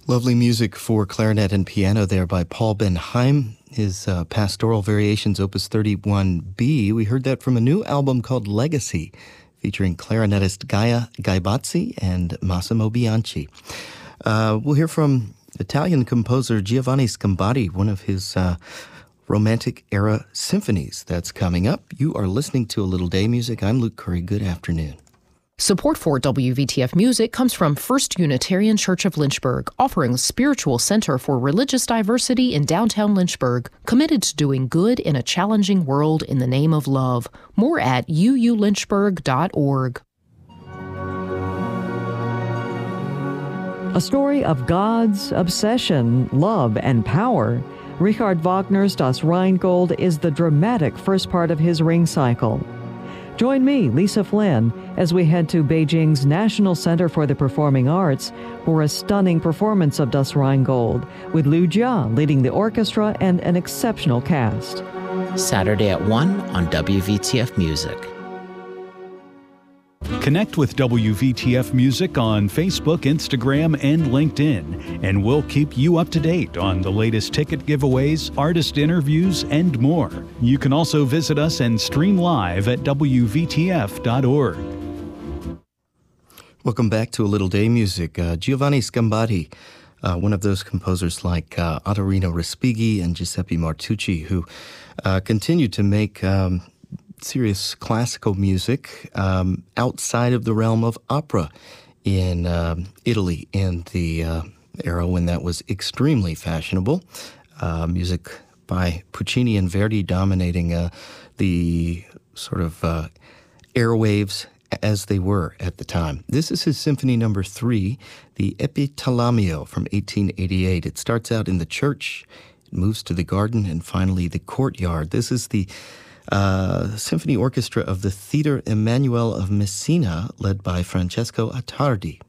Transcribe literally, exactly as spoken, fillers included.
Lovely music for clarinet and piano there by Paul Ben Haim, his uh, Pastoral Variations, Opus thirty-one B. We heard that from a new album called Legacy, featuring clarinetist Gaia Gaibazzi and Massimo Bianchi. Uh, we'll hear from Italian composer Giovanni Scambati, one of his uh, Romantic-era symphonies that's coming up. You are listening to A Little Day Music. I'm Luke Curry. Good afternoon. Support for W V T F Music comes from First Unitarian Church of Lynchburg, offering a spiritual center for religious diversity in downtown Lynchburg, committed to doing good in a challenging world in the name of love. More at u u lynchburg dot org. A story of God's obsession, love, and power. Richard Wagner's Das Rheingold is the dramatic first part of his Ring cycle. Join me, Lisa Flynn, as we head to Beijing's National Center for the Performing Arts for a stunning performance of Das Rheingold, with Liu Jia leading the orchestra and an exceptional cast. Saturday at one on W V T F Music. Connect with W V T F Music on Facebook, Instagram, and LinkedIn, and we'll keep you up to date on the latest ticket giveaways, artist interviews, and more. You can also visit us and stream live at w v t f dot org. Welcome back to A Little Day Music. Uh, Giovanni Scambati, uh, one of those composers like uh, Ottorino Respighi and Giuseppe Martucci, who uh, continue to make um, serious classical music um, outside of the realm of opera in uh, Italy in the uh, era when that was extremely fashionable. Uh, music by Puccini and Verdi dominating uh, the sort of uh, airwaves as they were at the time. This is his Symphony Number Three, the Epitalamio from eighteen eighty-eight. It starts out in the church, it moves to the garden, and finally the courtyard. This is the Uh, Symphony Orchestra of the Theatre Emanuele of Messina, led by Francesco Attardi.